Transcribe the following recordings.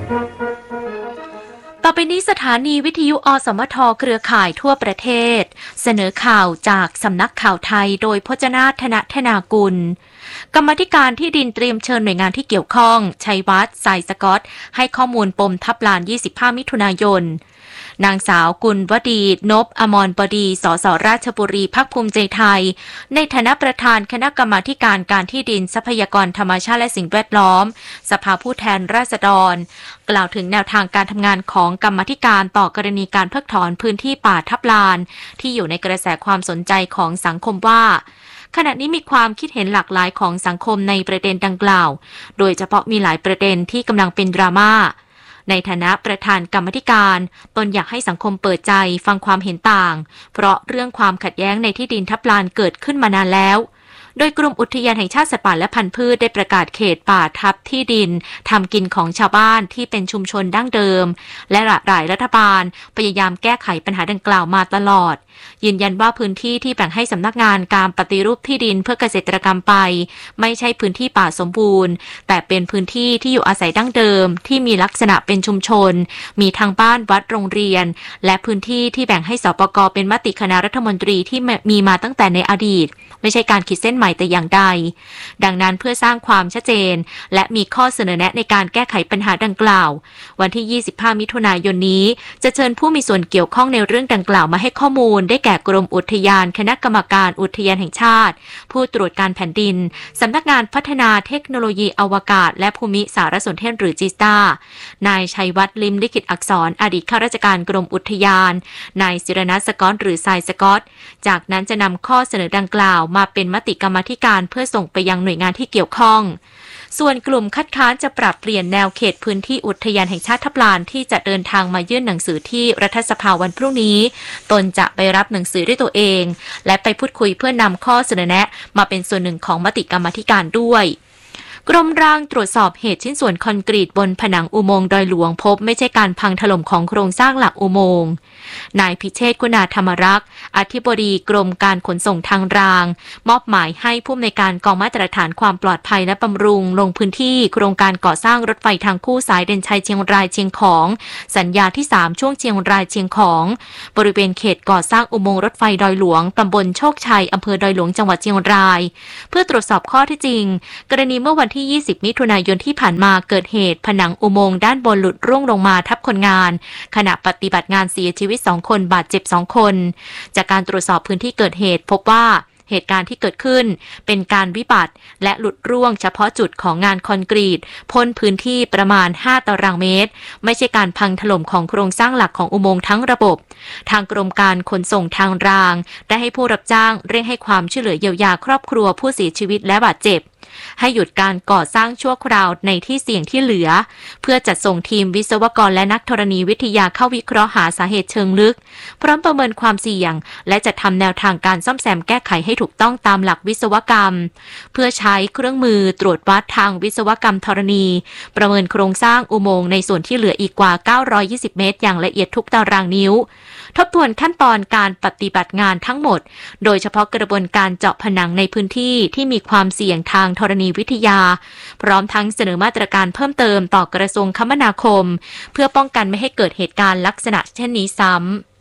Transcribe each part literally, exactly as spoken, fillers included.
ต่อไปนี้สถานีวิทยุอสมทเครือข่ายทั่วประเทศเสนอข่าวจากสำนักข่าวไทยโดยพจนาถ ธนธนากุลกรรมาธิการที่ดินเตรียมเชิญหน่วยงานที่เกี่ยวข้องชัยวัฒน์ สายสกอตให้ข้อมูลปมทับลานยี่สิบห้ามิถุนายนนางสาวกุลวดีนพอมรบดีสสราชบุรีพรรคภูมิใจไทยในฐานะประธานคณะกรรมาธิการการที่ดินทรัพยากรธรรมชาติและสิ่งแวดล้อมสภาผู้แทนราษฎรกล่าวถึงแนวทางการทำงานของกรรมาธิการต่อกรณีการเพิกถอนพื้นที่ป่าทับลานที่อยู่ในกระแสความสนใจของสังคมว่าขณะนี้มีความคิดเห็นหลากหลายของสังคมในประเด็นดังกล่าวโดยเฉพาะมีหลายประเด็นที่กำลังเป็นดราม่าในฐานะประธานกรรมาธิการตนอยากให้สังคมเปิดใจฟังความเห็นต่างเพราะเรื่องความขัดแย้งในที่ดินทับลานเกิดขึ้นมานานแล้วโดยกรมอุทยานแห่งชาติสัตว์ป่าและพันธุ์พืชได้ประกาศเขตป่าทับที่ดินทำกินของชาวบ้านที่เป็นชุมชนดั้งเดิมและหลายรัฐบาลพยายามแก้ไขปัญหาดังกล่าวมาตลอดยืนยันว่าพื้นที่ที่แบ่งให้สำนักงานการปฏิรูปที่ดินเพื่อเกษตรกรรมไปไม่ใช่พื้นที่ป่าสมบูรณ์แต่เป็นพื้นที่ที่อยู่อาศัยดั้งเดิมที่มีลักษณะเป็นชุมชนมีทางบ้านวัดโรงเรียนและพื้นที่ที่แบ่งให้สปก.เป็นมติคณะรัฐมนตรีที่มีมาตั้งแต่ในอดีตไม่ใช่การขีดเส้นใหม่แต่อย่างใดดังนั้นเพื่อสร้างความชัดเจนและมีข้อเสนอแนะในการแก้ไขปัญหาดังกล่าววันที่ยี่สิบห้ามิถุนายนนี้จะเชิญผู้มีส่วนเกี่ยวข้องในเรื่องดังกล่าวมาให้ข้อมูลได้แก่กรมอุทยานคณะกรรมการอุทยานแห่งชาติผู้ตรวจการแผ่นดินสำนักงานพัฒนาเทคโนโลยีอวกาศและภูมิสารสนเทศหรือจิสตานายชัยวัฒน์ลิมลิขิตอักษรอดีตข้าราชการกรมอุทยานนายศิรนัสสกอตหรือทรายสกอตจากนั้นจะนำข้อเสนอดังกล่าวมาเป็นมติกรรมาธิการเพื่อส่งไปยังหน่วยงานที่เกี่ยวข้องส่วนกลุ่มคัดค้านจะปรับเปลี่ยนแนวเขตพื้นที่อุทยานแห่งชาติทับลานที่จะเดินทางมายื่นหนังสือที่รัฐสภาวันพรุ่งนี้ตนจะไปรับหนังสือด้วยตัวเองและไปพูดคุยเพื่อนำข้อเสนอแนะมาเป็นส่วนหนึ่งของมติกรรมาธิการด้วยกรมร่างตรวจสอบเหตุชิ้นส่วนคอนกรีตบนผนังอุโมงค์ดอยหลวงพบไม่ใช่การพังถล่มของโครงสร้างหลักอุโมงค์นายพิเชษฐ์กุณาธรรมรักษ์อธิบดีกรมการขนส่งทางรางมอบหมายให้ผู้อำนวยการกองมาตรฐานความปลอดภัยและบำรุงลงพื้นที่โครงการก่อสร้างรถไฟทางคู่สายเด่นชัยเชียงรายเชียงของสัญญาที่สามช่วงเชียงรายเชียงของบริเวณเขตก่อสร้างอุโมงค์รถไฟดอยหลวงตำบลโชคชัยอำเภอดอยหลวงจังหวัดเชียงรายเพื่อตรวจสอบข้อเท็จจริงกรณีเมื่อวันที่ยี่สิบมิถุนายนที่ผ่านมาเกิดเหตุผนังอุโมงค์ด้านบนหลุดร่วงลงมาทับคนงานขณะปฏิบัติงานเสียชีวิตสองคนบาดเจ็บสองคนจากการตรวจสอบพื้นที่เกิดเหตุพบว่าเหตุการณ์ที่เกิดขึ้นเป็นการวิบัติและหลุดร่วงเฉพาะจุดของงานคอนกรีตพ้นพื้นที่ประมาณห้าตารางเมตรไม่ใช่การพังถล่มของโครงสร้างหลักของอุโมงค์ทั้งระบบทางกรมการขนส่งทางรางได้ให้ผู้รับจ้างเร่งให้ความช่วยเหลือเยียวยาครอบครัวผู้เสียชีวิตและบาดเจ็บให้หยุดการก่อสร้างชั่วคราวในที่เสี่ยงที่เหลือเพื่อจัดส่งทีมวิศวกรและนักธรณีวิทยาเข้าวิเคราะห์หาสาเหตุเชิงลึกพร้อมประเมินความเสี่ยงและจัดทำแนวทางการซ่อมแซมแก้ไขให้ถูกต้องตามหลักวิศวกรรมเพื่อใช้เครื่องมือตรวจวัดทางวิศวกรรมธรณีประเมินโครงสร้างอุโมงค์ในส่วนที่เหลืออีกกว่าเก้าร้อยยี่สิบเมตรอย่างละเอียดทุกตารางนิ้วทบทวนขั้นตอนการปฏิบัติงานทั้งหมดโดยเฉพาะกระบวนการเจาะผนังในพื้นที่ที่มีความเสี่ยงทางธรณีวิทยาพร้อมทั้งเสนอมาตรการเพิ่มเติมต่อกระทรวงคมนาคมเพื่อป้องกันไม่ให้เกิดเหตุการณ์ลักษณะเช่นนี้ซ้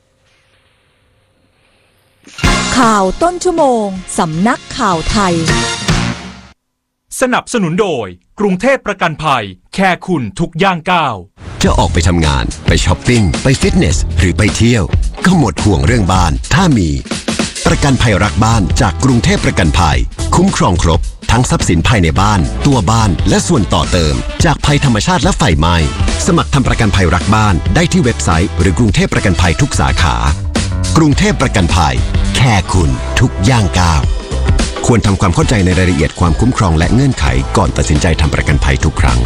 ำข่าวต้นชั่วโมงสำนักข่าวไทยสนับสนุนโดยกรุงเทพประกันภัยแค่คุณทุกย่างก้าวจะออกไปทำงานไปช้อปปิ้งไปฟิตเนสหรือไปเที่ยวก็หมดห่วงเรื่องบ้านถ้ามีประกันภัยรักบ้านจากกรุงเทพประกันภัยคุ้มครองครบทั้งทรัพย์สินภายในบ้านตัวบ้านและส่วนต่อเติมจากภัยธรรมชาติและไฟไหม้สมัครทำประกันภัยรักบ้านได้ที่เว็บไซต์หรือกรุงเทพประกันภัยทุกสาขากรุงเทพประกันภัยแค่คุณทุกย่างก้าวควรทำความเข้าใจในรายละเอียดความคุ้มครองและเงื่อนไขก่อนตัดสินใจทำประกันภัยทุกครั้ง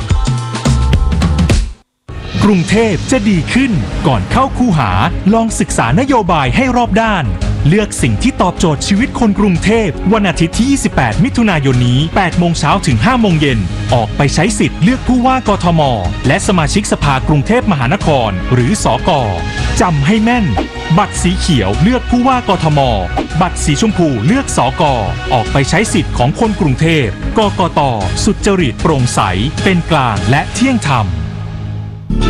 กรุงเทพจะดีขึ้นก่อนเข้าคูหาลองศึกษานโยบายให้รอบด้านเลือกสิ่งที่ตอบโจทย์ชีวิตคนกรุงเทพวันอาทิตย์ที่ยี่สิบแปดมิถุนายนนี้แปดโมงเช้าถึงห้าโมงเย็นออกไปใช้สิทธิ์เลือกผู้ว่ากทมและสมาชิกสภากรุงเทพมหานครหรือสก.จำให้แม่นบัตรสีเขียวเลือกผู้ว่ากทมบัตรสีชมพูเลือกสก.ออกไปใช้สิทธิ์ของคนกรุงเทพกกต.สุจริตโปร่งใสเป็นกลางและเที่ยงธรรม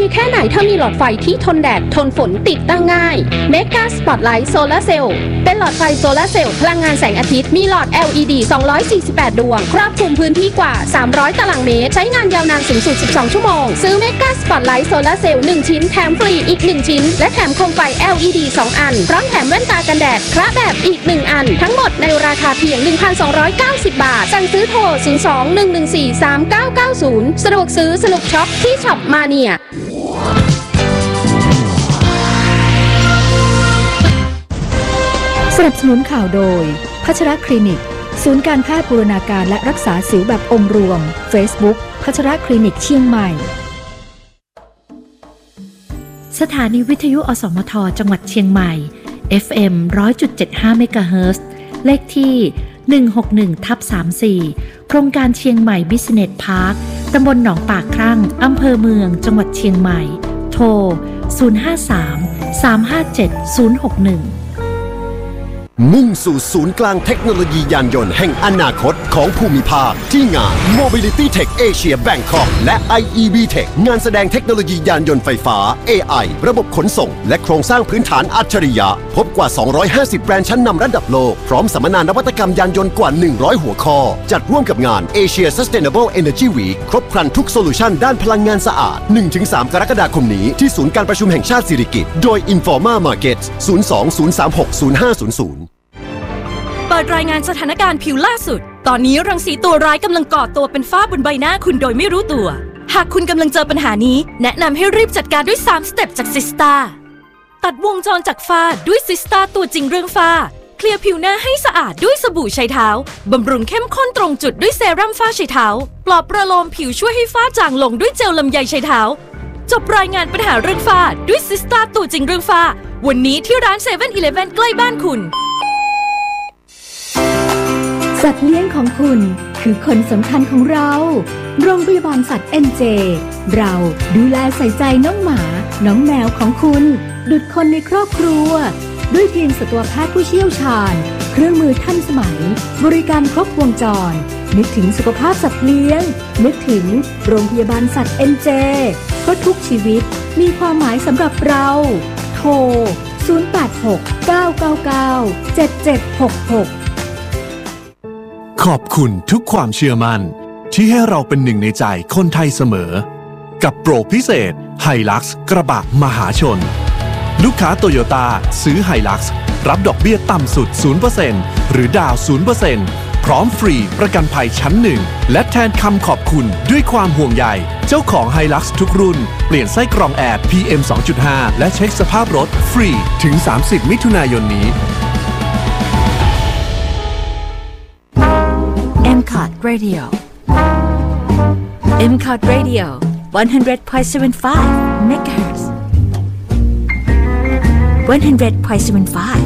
แค่ไหนถ้ามีหลอดไฟที่ทนแดดทนฝนติดตั้งง่าย Mega Spotlight Solar Cell เป็นหลอดไฟโซลาร์เซลล์พลังงานแสงอาทิตย์มีหลอด แอล อี ดี สองร้อยสี่สิบแปด ดวงครอบคลุมพื้นที่กว่าสามร้อยตารางเมตรใช้งานยาวนานสูงสุดสิบสองชั่วโมงซื้อ Mega Spotlight Solar Cell หนึ่งชิ้นแถมฟรีอีกหนึ่งชิ้นและแถมโคมไฟ แอล อี ดี สองอันพร้อมแถมแว่นตากันแดดคละแบบอีกหนึ่งอันทั้งหมดในราคาเพียง หนึ่งพันสองร้อยเก้าสิบ บาทสั่งซื้อโทรศูนย์ สอง หนึ่ง หนึ่ง สี่ สาม เก้า เก้า ศูนย์สะดวกซื้อสนุกช็อปที่ช็อปมาเนียสนับสนุนข่าวโดยพัชรคลินิกศูนย์การแพทย์บูรณาการและรักษาสิวแบบองค์รวม Facebook พัชรคลินิกเชียงใหม่สถานีวิทยุอสมทจังหวัดเชียงใหม่ เอฟ เอ็ม หนึ่งร้อยจุดเจ็ดห้า เมกะเฮิรตซ์เลขที่ หนึ่งหกหนึ่งทับสามสี่ โครงการเชียงใหม่บิสเนสพาร์คตำบลหนองปากครั่งอำเภอเมืองจังหวัดเชียงใหม่โทรศูนย์ ห้า สาม สาม ห้า เจ็ด ศูนย์ หก หนึ่งมุ่งสู่ศูนย์กลางเทคโนโลยียานยนต์แห่งอนาคตของภูมิภาคที่งาน Mobility Tech Asia Bangkok และ ไอ อี บี Tech งานแสดงเทคโนโลยียานยนต์ไฟฟ้า เอ ไอ ระบบขนส่งและโครงสร้างพื้นฐานอัจฉริยะพบกว่า สองร้อยห้าสิบ แบรนด์ชั้นนำระดับโลกพร้อมสัมมนานวัตกรรมยานยนต์กว่า หนึ่งร้อย หัวข้อจัดร่วมกับงาน Asia Sustainable Energy Week ครบครันทุกโซลูชันด้านพลังงานสะอาด หนึ่งถึงสาม กรกฎาคมนี้ที่ศูนย์การประชุมแห่งชาติสิริกิติ์โดย Informa Markets ศูนย์ สอง ศูนย์ สาม หก ศูนย์ ห้า ศูนย์ ศูนย์เปิดรายงานสถานการณ์ผิวล่าสุดตอนนี้รังสีตัวร้ายกำลังก่อตัวเป็นฝ้าบนใบหน้าคุณโดยไม่รู้ตัวหากคุณกำลังเจอปัญหานี้แนะนำให้รีบจัดการด้วยสามสเต็ปจากซิสตาตัดวงจรจากฝ้าด้วยซิสตาตัวจริงเรื่องฝ้าเคลียร์ผิวหน้าให้สะอาดด้วยสบู่ใช้เท้าบำรุงเข้มข้นตรงจุดด้วยเซรั่มฝ้าใช้เท้าปลอบประโลมผิวช่วยให้ฝ้าจางลงด้วยเจลลำไยใช้เท้าจบรายงานปัญหาเรื่องฝ้าด้วยซิสตาตัวจริงเรื่องฝ้าวันนี้ที่ร้านเซเว่นอีเลฟเว่นใกล้บ้านคุณสัตว์เลี้ยงของคุณคือคนสำคัญของเราโรงพยาบาลสัตว์ เอ็น เจ เราดูแลใส่ใจน้องหมาน้องแมวของคุณดุจคนในครอบครัวด้วยทีมสัตวแพทย์ผู้เชี่ยวชาญเครื่องมือทันสมัยบริการครบวงจรนึกถึงสุขภาพสัตว์เลี้ยงนึกถึงโรงพยาบาลสัตว์ เอ็น เจ เพราะทุกชีวิตมีความหมายสำหรับเราโทรศูนย์ แปด หก เก้า เก้า เก้า เจ็ด เจ็ด หก หกขอบคุณทุกความเชื่อมั่นที่ให้เราเป็นหนึ่งในใจคนไทยเสมอกับโปรพิเศษ Hilux กระบะมหาชนลูกค้าโตโยต้าซื้อ Hilux รับดอกเบี้ยต่ำสุด ศูนย์เปอร์เซ็นต์ หรือดาว ศูนย์เปอร์เซ็นต์ พร้อมฟรีประกันภัยชั้นหนึ่งและแทนคำขอบคุณด้วยความห่วงใยเจ้าของ Hilux ทุกรุ่นเปลี่ยนไส้กรองแอร์ พี เอ็ม สองจุดห้า และเช็คสภาพรถฟรีถึงสามสิบมิถุนายนนี้เอ็ม ซี โอ ที Radio เอ็ม ซี โอ ที Radio one hundred point seven five megahertz one hundred point seven five